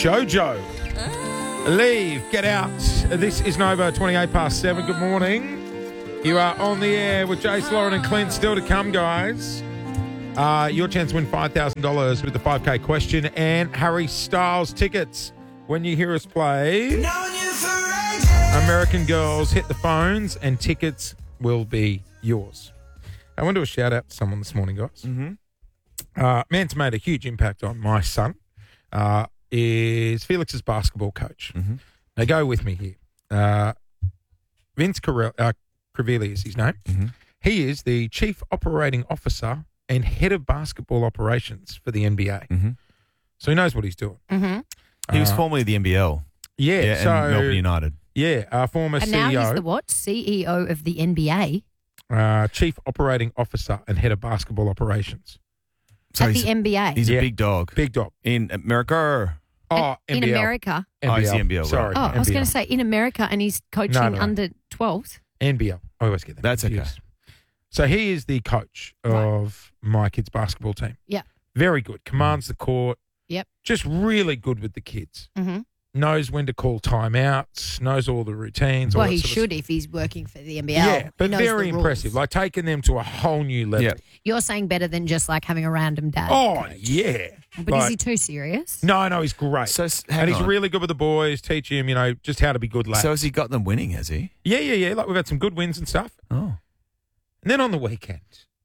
Jojo. Leave, get out. This is Nova 7:28. Good morning. You are on the air with Jace, Lauren and Clint. Still to come, guys. Your chance to win $5,000 with the 5K question and Harry Styles tickets. When you hear us play American Girls, hit the phones and tickets will be yours. I want to do a shout out to someone this morning, guys. Mm-hmm. Man's made a huge impact on my son. Is Felix's basketball coach. Mm-hmm. Now go with me here. Vince Crivelli is his name. Mm-hmm. He is the Chief Operating Officer and Head of Basketball Operations for the NBA. Mm-hmm. So he knows what he's doing. Mm-hmm. He was formerly the NBL. Yeah, so and Melbourne United. Yeah, former And CEO. now he's the what? CEO of the NBA Chief Operating Officer and Head of Basketball Operations. So at he's, the NBA. he's Yeah. a big dog. Big dog. In America. Oh, in NBL. America. Oh, he's the NBL, right. Sorry. Oh, I was NBL. going to say in America, and he's coaching No. under 12s. NBL. I always get that. That's confused. okay. So he is the coach of my kids' basketball team. Yeah. Very good. Commands the court. Yep. Just really good with the kids. Mm-hmm. Knows when to call timeouts. Knows all the routines. all Well, that he sort of should if he's working for the NBL. Yeah, but He knows very the rules. impressive. Like taking them to a whole new level. Yeah. You're saying better than just like having a random dad. Oh, coach. yeah. But is he too serious? No, he's great. So, and he's really good with the boys, teach him, just how to be good lads. So has he got them winning, has he? Yeah. Like we've had some good wins and stuff. Oh. And then on the weekend,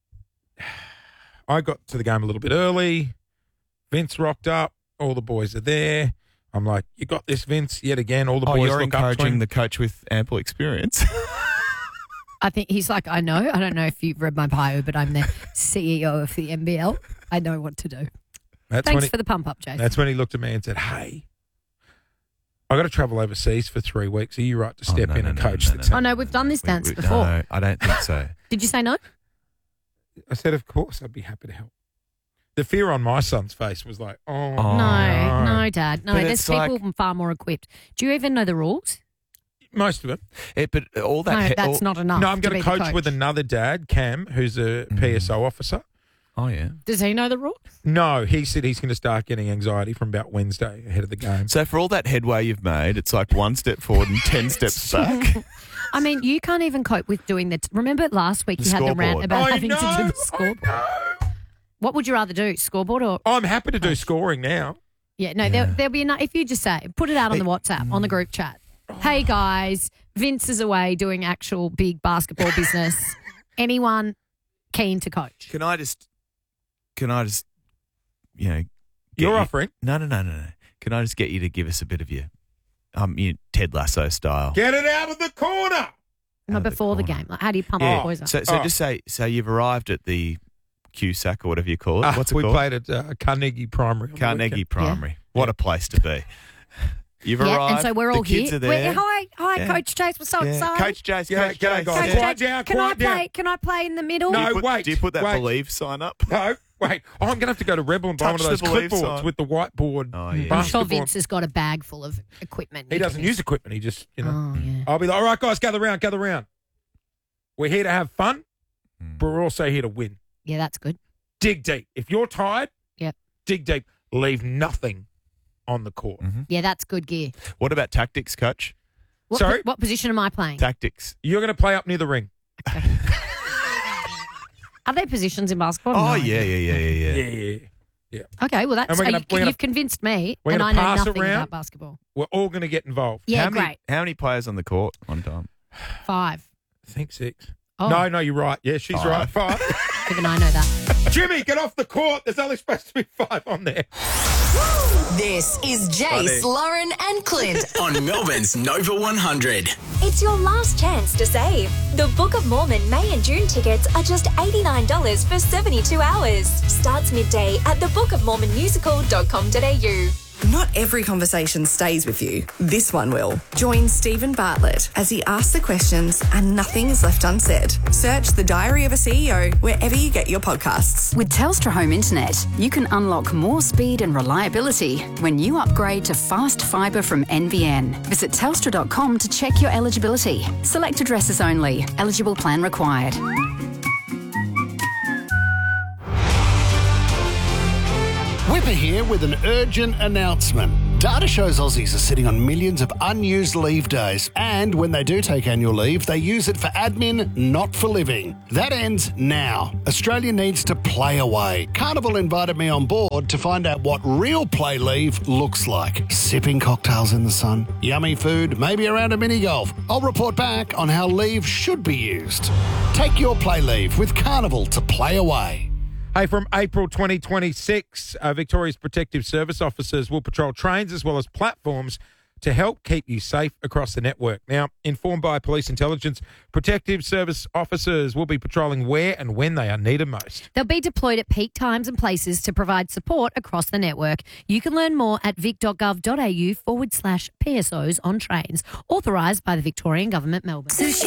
I got to the game a little bit early. Vince rocked up. All the boys are there. I'm like, you got this, Vince. Yet again, all the boys you're look up to encouraging him. the coach with ample experience. I think he's like, I know. I don't know if you've read my bio, but I'm the CEO of the NBL. I know what to do. Thanks for the pump up, Jason. That's when he looked at me and said, hey, I got to travel overseas for 3 weeks. Are you right to step in and coach the team? Oh, no, we've done this dance before. No, I don't think so. Did you say no? I said, of course, I'd be happy to help. The fear on my son's face was like, oh. No, Dad. No, But there's it's people like- far more equipped. Do you even know the rules? Most of it. But all that. No, that's not enough. No, I'm to going be to the coach with another dad, Cam, who's a PSO officer. Oh, yeah. Does he know the rules? No, he said he's going to start getting anxiety from about Wednesday ahead of the game. So for all that headway you've made, it's like 1 step forward and 10 steps back. I mean, you can't even cope with doing that. Remember last week The you had the rant scoreboard. about I having to do know, the scoreboard. I know. What would you rather do, scoreboard or? I'm happy to do scoring now. Yeah, no, there'll be enough. If you just say, put it out on the WhatsApp, on the group chat. Hey guys, Vince is away doing actual big basketball business. Anyone keen to coach? Can I just, get You're you- offering. No. Can I just get you to give us a bit of your Ted Lasso style? Get it out of the corner. No, Out of the before the corner. game. Like, how do you pump Yeah. the boys up? So just say, you've arrived at the QSAC or whatever you call it. What's it we called? played at Carnegie Primary. on the Carnegie weekend. Primary. What a place to be. You've yeah, arrived. and so we're all the kids here. are there. Hi, Yeah. Coach Chase. What's up, Yeah. son? Coach Jace. Yeah, Coach g'day, Jace. guys. Coach Yeah. Quiet Chase, down, can I quiet down. play? Can I play in the middle? No, Do you put that wait. Believe sign up? No, wait. Oh, I'm going to have to go to Rebel and buy one of Touch those the Believe clipboards sign. with the whiteboard. Oh, yeah. I'm sure basketball. Vince has got a bag full of equipment. He doesn't use equipment. He just, Oh, yeah. I'll be like, all right, guys, gather round. We're here to have fun, but we're also here to win. Yeah, that's good. Dig deep. If you're tired, Yep. dig deep. Leave nothing on the court. Yeah, that's good gear. What about tactics, coach? Sorry? What position am I playing? Tactics. You're going to play up near the ring. Are there positions in basketball? Oh, No yeah. Yeah. Okay, well, that's And we're gonna- you've convinced me, we're and gonna I know pass nothing around. about basketball. We're all going to get involved. Yeah, how great. many players on the court one time? 5. I think 6. Oh, No, you're right. Yeah, she's right. 5. even I know that. Jimmy, get off the court. There's only supposed to be 5 on there. This is Jace, Lauren, and Clint. On Melbourne's Nova 100. It's your last chance to save. The Book of Mormon May and June tickets are just $89 for 72 hours. Starts midday at thebookofmormonmusical.com.au. Not every conversation stays with you. This one will. Join Stephen Bartlett as he asks the questions and nothing is left unsaid. Search The Diary of a CEO wherever you get your podcasts. With Telstra Home Internet, you can unlock more speed and reliability when you upgrade to fast fibre from NBN. Visit telstra.com to check your eligibility. Select addresses only. Eligible plan required. Whipper here with an urgent announcement. Data shows Aussies are sitting on millions of unused leave days, and when they do take annual leave, they use it for admin, not for living. That ends now. Australia needs to play away. Carnival invited me on board to find out what real play leave looks like. Sipping cocktails in the sun, yummy food, maybe around a mini golf. I'll report back on how leave should be used. Take your play leave with Carnival to play away. Hey, from April 2026, Victoria's Protective Service officers will patrol trains as well as platforms to help keep you safe across the network. Now, informed by Police Intelligence, Protective Service officers will be patrolling where and when they are needed most. They'll be deployed at peak times and places to provide support across the network. You can learn more at vic.gov.au/PSOs on trains, authorised by the Victorian Government, Melbourne. Sushi